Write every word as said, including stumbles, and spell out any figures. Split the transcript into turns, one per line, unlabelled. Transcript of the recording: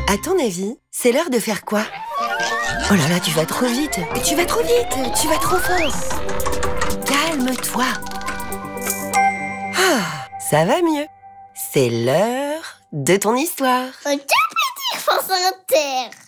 À ton avis, c'est l'heure de faire quoi? Oh là là, tu vas trop vite. Tu vas trop vite. Tu vas trop fort. Calme-toi. Ah, ça va mieux. C'est l'heure de ton histoire.
Un tout petit France Inter.